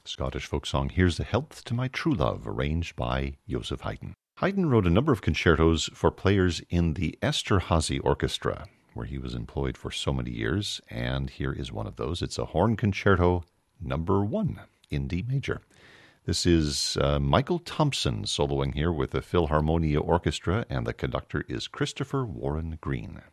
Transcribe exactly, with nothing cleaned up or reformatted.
Scottish folk song Here's the Health to My True Love, arranged by Joseph Haydn. Haydn wrote a number of concertos for players in the Esterhazy Orchestra, where he was employed for so many years, and here is one of those. It's a horn concerto number one in D major. This is uh, Michael Thompson soloing here with the Philharmonia Orchestra, and the conductor is Christopher Warren Green.